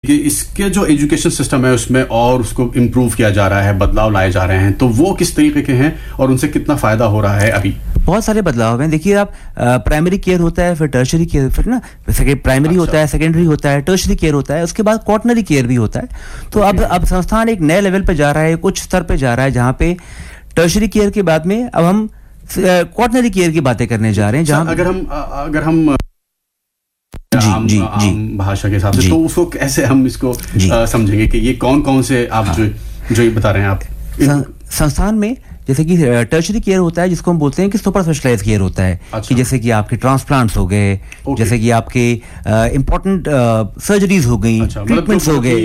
कि इसके जो एजुकेशन सिस्टम है उसमें और उसको इम्प्रूव किया जा रहा है, बदलाव लाए जा रहे हैं, तो वो किस तरीके के हैं और उनसे कितना फायदा हो रहा है अभी? बहुत सारे बदलाव हैं। देखिए आप, प्राइमरी केयर होता है, फिर टर्शरी केयर, फिर ना प्राइमरी होता है, सेकेंडरी होता है, टर्शरी केयर होता है, उसके बाद क्वाटरनरी केयर भी होता है। तो अब संस्थान एक नए लेवल पे जा रहा है, कुछ स्तर पे जा रहा है, जहाँ पे टर्शरी केयर के बाद में अब हम क्वाटरनरी केयर की बातें करने जा रहे हैं। जहाँ अगर हम आम भाषा के हिसाब से, तो उसको कैसे हम इसको समझेंगे कि ये कौन कौन से आप जो ये बता रहे हैं आप संस्थान में? जैसे कि टर्शरी केयर होता है, जिसको हम बोलते हैं कि सुपर स्पेशलाइज्ड केयर होता है। अच्छा। कि जैसे कि आपके ट्रांसप्लांट्स हो गए, जैसे कि आपके इंपॉर्टेंट सर्जरीज हो गई, ट्रीटमेंट्स हो गए,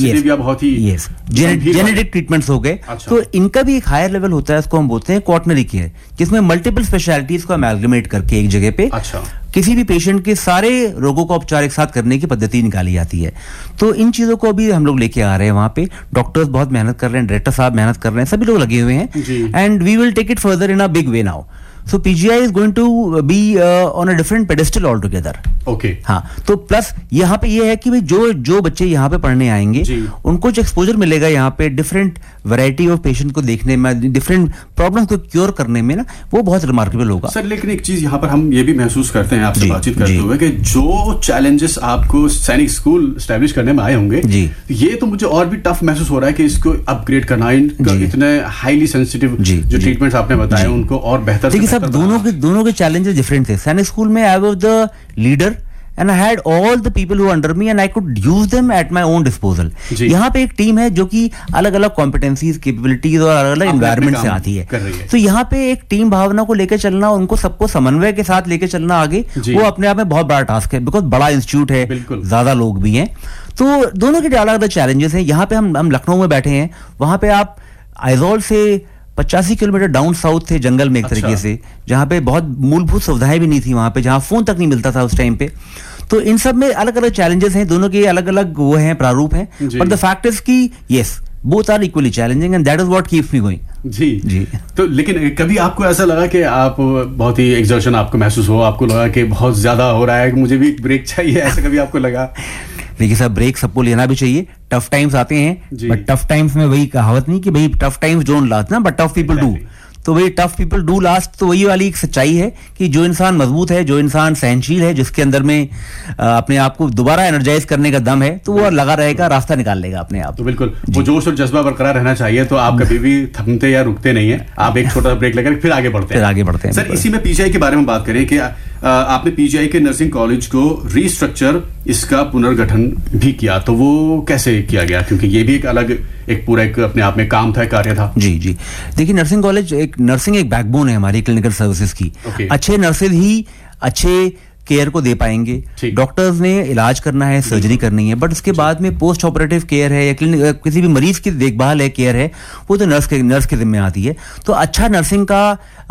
जेनेटिक ट्रीटमेंट्स हो गए। तो इनका भी एक हायर लेवल होता है, इसको हम बोलते हैं क्वाटरनरी केयर, जिसमें मल्टीपल स्पेशलिटीज को अमैलगमेट करके एक जगह पे किसी भी पेशेंट के सारे रोगों का उपचार एक साथ करने की पद्धति निकाली जाती है। तो इन चीजों को भी हम लोग लेके आ रहे हैं वहां पे। डॉक्टर्स बहुत मेहनत कर रहे हैं, डायरेक्टर साहब मेहनत कर रहे हैं, सभी लोग लगे हुए हैं, and we will take it further in a big way now. So PGI is going to be on a different pedestal altogether. Okay. हाँ, तो प्लस यहाँ पे ये है कि भाई जो बच्चे यहाँ पे पढ़ने आएंगे उनको जो एक्सपोजर मिलेगा यहाँ पे डिफरेंट वैरायटी ऑफ पेशेंट को देखने में, डिफरेंट प्रॉब्लम्स को क्योर करने में ना, वो बहुत रिमार्केबल होगा। सर लेकिन एक चीज यहाँ पर हम ये भी महसूस करते हैं आपसे बातचीत करते हुए कि जो चैलेंजेस आपको सैनिक स्कूल एस्टैब्लिश करने में आए होंगे, ये तो मुझे और भी टफ महसूस हो रहा है कि इसको अपग्रेड करना, इतने हाईली सेंसिटिव जो ट्रीटमेंट्स आपने बताए उनको और बेहतर। सब दोनों के चैलेंजेस डिफरेंट थे। सैनिक स्कूल में I was the leader and I had all the people who were under me and I could use them at my own disposal. यहाँ पे एक टीम है जो कि अलग अलग कॉम्पिटेंसीज, कैपेबिलिटीज और अलग अलग एनवायरनमेंट से आती है। तो यहाँ पे एक टीम भावना को लेकर चलना, उनको सबको समन्वय के साथ लेकर चलना आगे, वो अपने आप में बहुत बड़ा टास्क है, बिकॉज बड़ा इंस्टीट्यूट है, ज्यादा लोग भी हैं। तो दोनों के अलग अलग चैलेंजेस हैं। यहाँ पे हम लखनऊ में बैठे हैं, वहां पे आप आइजॉल से 85 किलोमीटर डाउन साउथ थे, जंगल में एक तरीके से, जहाँ पे बहुत मूलभूत सुविधाएं भी नहीं थी, वहां पे जहाँ फोन तक नहीं मिलता था उस टाइम पे। तो इन सब में अलग अलग चैलेंजेस हैं, दोनों के अलग अलग वो हैं, प्रारूप हैं, बट द फैक्ट इज कि yes, both are equally challenging and that is what keeps me going. जी। तो लेकिन कभी आपको ऐसा लगा कि आप बहुत ही एक्सर्शन आपको महसूस हो, आपको लगा कि बहुत ज्यादा हो रहा है, मुझे भी ब्रेक चाहिए, ऐसा कभी आपको लगा? देखिए सर, ब्रेक सबको लेना भी चाहिए। टफ टाइम्स आते हैं, बट टफ टाइम्स में वही कहावत नहीं कि भाई टफ टाइम्स डोंट लास्ट ना, बट टफ पीपल डू। तो वही टफ पीपल डू लास्ट, तो वही वाली एक सच्चाई है कि जो इंसान मजबूत है, जो इंसान सहनशील है, जिसके अंदर में अपने आप को दोबारा एनर्जाइज करने का दम है, तो वो लगा रहेगा, रास्ता निकाल लेगा अपने आप। तो बिल्कुल वो जोश और जज्बा बरकरार रहना चाहिए। तो आप कभी भी थमते या रुकते नहीं है, आप एक छोटा सा ब्रेक लेकर फिर आगे बढ़ते हैं। सर इसी में पीजीआई के बारे में बात करें कि आपने पीजीआई के नर्सिंग कॉलेज को रीस्ट्रक्चर, इसका पुनर्गठन भी किया, तो वो कैसे किया गया? क्योंकि ये भी एक अलग, एक पूरा एक अपने आप में काम था, कार्य था। जी। देखिए नर्सिंग कॉलेज, नर्सिंग एक बैकबोन है हमारी क्लिनिकल सर्विसेज की। अच्छे नर्सेज ही अच्छे केयर को दे पाएंगे। डॉक्टर्स ने इलाज करना है, सर्जरी करनी है, बट उसके बाद में पोस्ट ऑपरेटिव केयर है या किसी भी मरीज की देखभाल है, केयर है, वो तो नर्स के जिम्मे आती है। तो अच्छा नर्सिंग का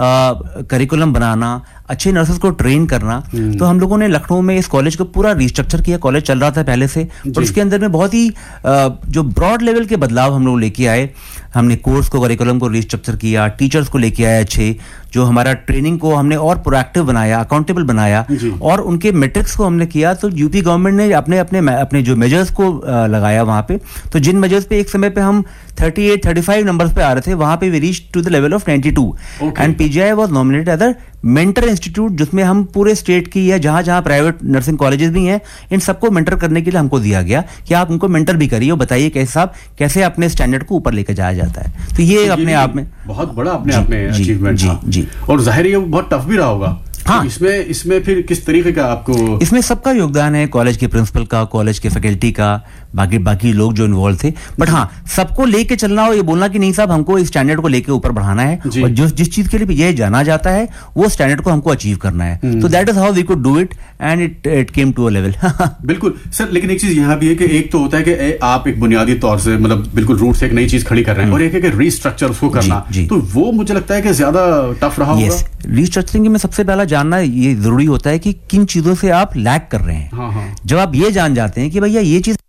करिकुलम बनाना, अच्छे नर्सेस को ट्रेन करना, तो हम लोगों ने लखनऊ में इस कॉलेज को पूरा रिस्ट्रक्चर किया। कॉलेज चल रहा था पहले से, पर उसके अंदर में बहुत ही जो ब्रॉड लेवल के बदलाव हम लोग लेके आए। हमने कोर्स को, करिकुलम को रिस्ट्रक्चर किया, टीचर्स को लेके आए अच्छे, जो हमारा ट्रेनिंग को हमने और प्रोएक्टिव बनाया, अकाउंटेबल बनाया, और उनके मेट्रिक्स को हमने किया। तो यूपी गवर्नमेंट ने अपने जो मेजर्स को लगाया वहां पे, तो जिन मेजर्स पे एक समय पे हम 38-35 नंबर्स पे आ रहे थे, वहां पे we reach to the level of 92 and PGI was nominated as a mentor institute, जिसमें हम पूरे स्टेट की या जहां जहां प्राइवेट नर्सिंग कॉलेजेस भी हैं, इन सबको मेंटर करने के लिए हमको दिया गया कि आप उनको मेंटर भी करिए और बताइए कैसे अपने स्टैंडर्ड को ऊपर लेकर जाया जाता है। तो ये अपने आप में बहुत बड़ा अपने आप में अचीवमेंट था। और जाहिर है ये बहुत टफ भी रहा होगा। हाँ, इसमें फिर किस तरीके का आपको? इसमें सबका योगदान है, कॉलेज के प्रिंसिपल का, कॉलेज के फैकल्टी का, बाकी लोग जो इन्वॉल्व थे। बट हाँ, सबको लेके चलना और ये बोलना कि नहीं साहब हमको इस स्टैंडर्ड को लेके ऊपर बढ़ाना है, और जिस चीज के लिए ये जाना जाता है वो स्टैंडर्ड को हमको अचीव करना है। तो that is how we could do it and it came to a level. बिल्कुल सर, लेकिन एक चीज यहाँ भी है कि एक तो होता है कि आप एक बुनियादी तौर से, मतलब बिल्कुल रूट से एक नई चीज खड़ी कर रहे हैं, और एक है कि रीस्ट्रक्चर उसको करना, तो वो मुझे लगता है कि ज्यादा टफ रहा होगा। रीस्ट्रक्चरिंग में सबसे पहला जानना ये जरूरी होता है कि किन चीजों से आप लैग कर रहे हैं। जब आप ये जान जाते हैं कि भैया ये चीज,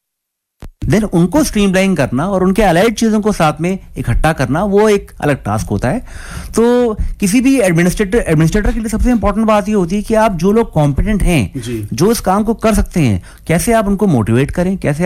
देन उनको स्ट्रीमलाइन करना और उनके अलाइड चीजों को साथ में इकट्ठा करना, वो एक अलग टास्क होता है। तो किसी भी एडमिनिस्ट्रेटर के लिए सबसे इंपॉर्टेंट बात ये होती है कि आप जो लोग कॉम्पिटेंट हैं, जो इस काम को कर सकते हैं, कैसे आप उनको मोटिवेट करें, कैसे